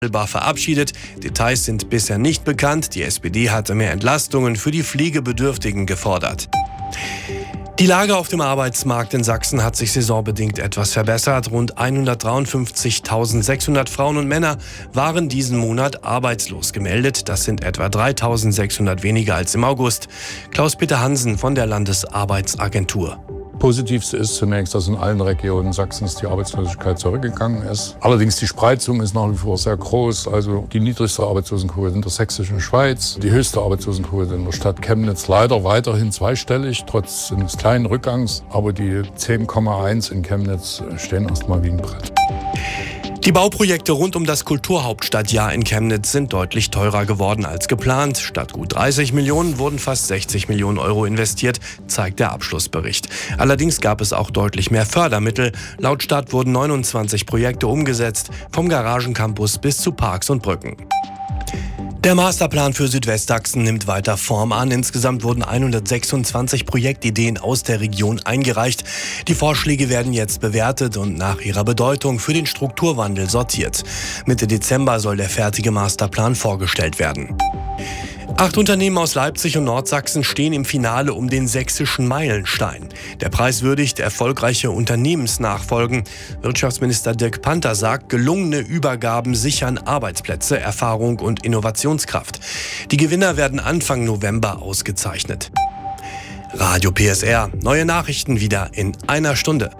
verabschiedet. Details sind bisher nicht bekannt. Die SPD hatte mehr Entlastungen für die Pflegebedürftigen gefordert. Die Lage auf dem Arbeitsmarkt in Sachsen hat sich saisonbedingt etwas verbessert. Rund 153.600 Frauen und Männer waren diesen Monat arbeitslos gemeldet. Das sind etwa 3.600 weniger als im August. Klaus-Peter Hansen von der Landesarbeitsagentur. Positivste ist zunächst, dass in allen Regionen Sachsens die Arbeitslosigkeit zurückgegangen ist. Allerdings die Spreizung ist nach wie vor sehr groß. Also die niedrigste Arbeitslosenquote in der sächsischen Schweiz, die höchste Arbeitslosenquote in der Stadt Chemnitz leider weiterhin zweistellig, trotz eines kleinen Rückgangs. Aber die 10,1 in Chemnitz stehen erstmal wie ein Brett. Die Bauprojekte rund um das Kulturhauptstadtjahr in Chemnitz sind deutlich teurer geworden als geplant. Statt gut 30 Millionen wurden fast 60 Millionen Euro investiert, zeigt der Abschlussbericht. Allerdings gab es auch deutlich mehr Fördermittel. Laut Stadt wurden 29 Projekte umgesetzt, vom Garagencampus bis zu Parks und Brücken. Der Masterplan für Südwestsachsen nimmt weiter Form an. Insgesamt wurden 126 Projektideen aus der Region eingereicht. Die Vorschläge werden jetzt bewertet und nach ihrer Bedeutung für den Strukturwandel sortiert. Mitte Dezember soll der fertige Masterplan vorgestellt werden. 8 Unternehmen aus Leipzig und Nordsachsen stehen im Finale um den sächsischen Meilenstein. Der Preis würdigt erfolgreiche Unternehmensnachfolgen. Wirtschaftsminister Dirk Panther sagt, gelungene Übergaben sichern Arbeitsplätze, Erfahrung und Innovationskraft. Die Gewinner werden Anfang November ausgezeichnet. Radio PSR. Neue Nachrichten wieder in einer Stunde.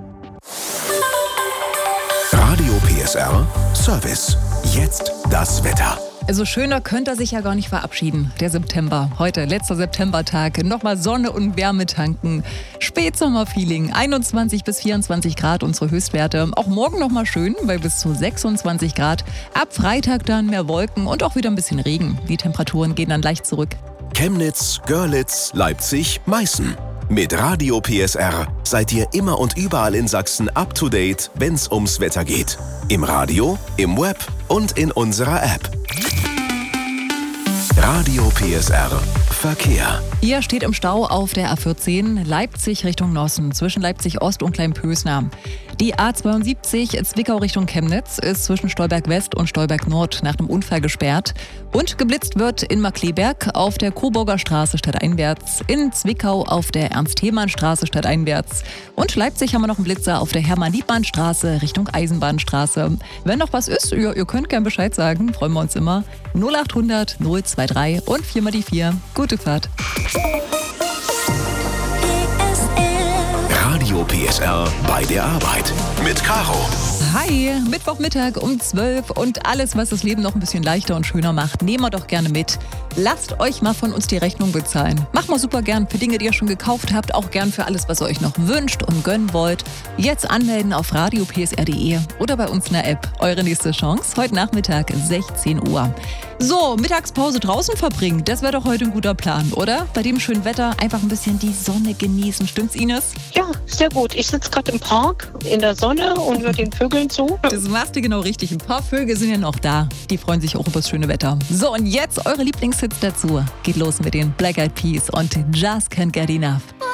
Radio PSR Service. Jetzt das Wetter. Also schöner könnte er sich ja gar nicht verabschieden. Der September, heute letzter Septembertag, nochmal Sonne und Wärme tanken. Spätsommerfeeling, 21 bis 24 Grad unsere Höchstwerte. Auch morgen nochmal schön, bei bis zu 26 Grad. Ab Freitag dann mehr Wolken und auch wieder ein bisschen Regen. Die Temperaturen gehen dann leicht zurück. Chemnitz, Görlitz, Leipzig, Meißen. Mit Radio PSR seid ihr immer und überall in Sachsen up to date, wenn's ums Wetter geht. Im Radio, im Web und in unserer App. Radio PSR Verkehr. Ihr steht im Stau auf der A14 Leipzig Richtung Nossen zwischen Leipzig Ost und Kleinpösner. Die A72 Zwickau Richtung Chemnitz ist zwischen Stolberg West und Stolberg Nord nach einem Unfall gesperrt. Und geblitzt wird in Markleberg auf der Coburger Straße stadteinwärts, in Zwickau auf der Ernst-Hehmann-Straße stadteinwärts. Und Leipzig haben wir noch einen Blitzer auf der Hermann-Liebmann-Straße Richtung Eisenbahnstraße. Wenn noch was ist, ihr könnt gerne Bescheid sagen, freuen wir uns immer. 0800 023 und 4 mal die 4. Gute Fahrt. Radio PSR bei der Arbeit mit Caro. Hi, Mittwochmittag um 12 und alles, was das Leben noch ein bisschen leichter und schöner macht, nehmen wir doch gerne mit. Lasst euch mal von uns die Rechnung bezahlen. Macht mal super gern für Dinge, die ihr schon gekauft habt, auch gern für alles, was ihr euch noch wünscht und gönnen wollt. Jetzt anmelden auf radiopsr.de oder bei uns in der App. Eure nächste Chance, heute Nachmittag 16 Uhr. So, Mittagspause draußen verbringen, das wäre doch heute ein guter Plan, oder? Bei dem schönen Wetter einfach ein bisschen die Sonne genießen. Stimmt's, Ines? Ja, sehr gut. Ich sitze gerade im Park in der Sonne und höre den Vögeln zu. Das machst du genau richtig. Ein paar Vögel sind ja noch da. Die freuen sich auch über das schöne Wetter. So, und jetzt eure Lieblingshits dazu. Geht los mit den Black Eyed Peas und Just Can't Get Enough.